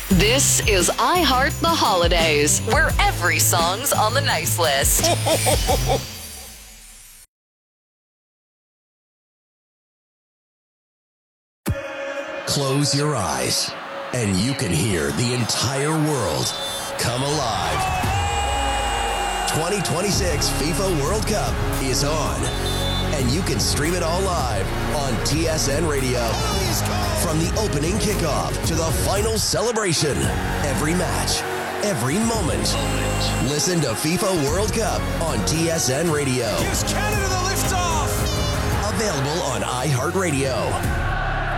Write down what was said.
This is iHeart the Holidays, where every song's on the nice list. Close your eyes, and you can hear the entire world come alive. 2026 FIFA World Cup is on, and you can stream it all live on TSN Radio. From the opening kickoff to the final celebration, every match, every moment. Listen to FIFA World Cup on TSN Radio. Gives Canada the lift off. Available on iHeartRadio.